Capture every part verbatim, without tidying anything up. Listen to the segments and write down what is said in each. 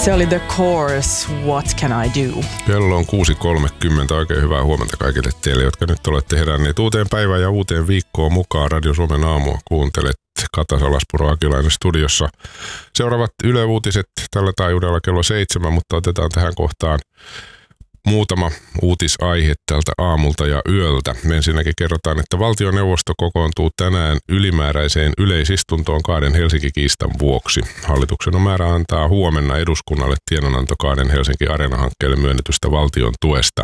Se oli The Course, What Can I Do? Kello on kuusi kolmekymmentä. Oikein hyvää huomenta kaikille teille, jotka nyt olette heränneet uuteen päivään ja uuteen viikkoon mukaan. Radio Suomen aamua kuuntelet. Kata Salaspuro Akilainen studiossa. Seuraavat Yle Uutiset tällä taajuudella kello seitsemän, mutta otetaan tähän kohtaan muutama uutisaihe tältä aamulta ja yöltä. Ensinnäkin kerrotaan, että valtioneuvosto kokoontuu tänään ylimääräiseen yleisistuntoon kahden Helsinki-kiistan vuoksi. Hallituksen on määrä antaa huomenna eduskunnalle tiedonanto kahden Helsinki Areena-hankkeelle myönnetystä valtion tuesta.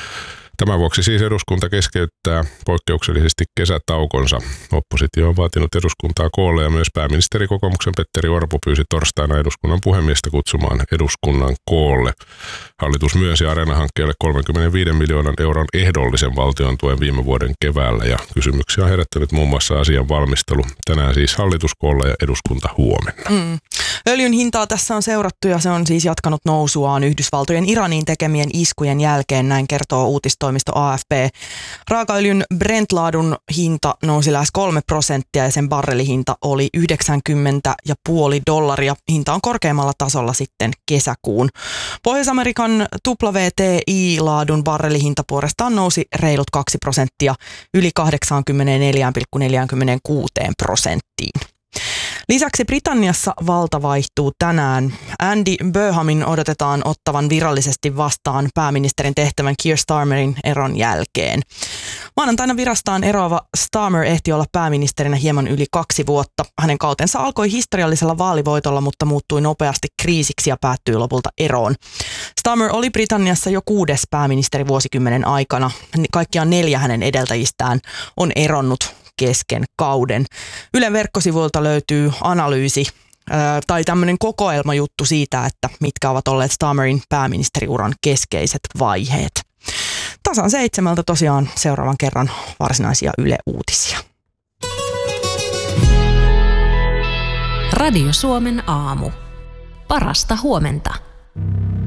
Tämän vuoksi siis eduskunta keskeyttää poikkeuksellisesti kesätaukonsa. Oppositio on vaatinut eduskuntaa koolle ja myös pääministerikokoomuksen Petteri Orpo pyysi torstaina eduskunnan puhemiestä kutsumaan eduskunnan koolle. Hallitus myönsi Areena-hankkeelle kolmekymmentäviisi miljoonan euron ehdollisen valtion tuen viime vuoden keväällä ja kysymyksiä on herättänyt muun muassa asian valmistelu. Tänään siis hallitus koolla ja eduskunta huomenna. Mm. Öljyn hintaa tässä on seurattu ja se on siis jatkanut nousuaan Yhdysvaltojen Iraniin tekemien iskujen jälkeen, näin kertoo uutistoimisto A F P. Raakaöljyn Brent-laadun hinta nousi lähes kolme prosenttia ja sen barrelihinta oli yhdeksänkymmentä pilkku viisi dollaria. Hinta on korkeammalla tasolla sitten kesäkuun. Pohjois-Amerikan W T I-laadun barrelihinta puolestaan nousi reilut kaksi prosenttia yli kahdeksankymmentäneljä pilkku neljäkymmentäkuusi prosenttiin. Lisäksi Britanniassa valta vaihtuu tänään. Andy Burnhamin odotetaan ottavan virallisesti vastaan pääministerin tehtävän Keir Starmerin eron jälkeen. Maanantaina virastaan eroava Starmer ehti olla pääministerinä hieman yli kaksi vuotta. Hänen kautensa alkoi historiallisella vaalivoitolla, mutta muuttui nopeasti kriisiksi ja päättyi lopulta eroon. Starmer oli Britanniassa jo kuudes pääministeri vuosikymmenen aikana. Kaikkiaan neljä hänen edeltäjistään on eronnut kesken kauden. Ylen verkkosivuilta löytyy analyysi ää, tai tämmöinen kokoelmajuttu siitä, että mitkä ovat olleet Starmerin pääministeriuran keskeiset vaiheet. Tasan seitsemältä tosiaan seuraavan kerran varsinaisia Yle-uutisia. Radio Suomen aamu. Parasta huomenta.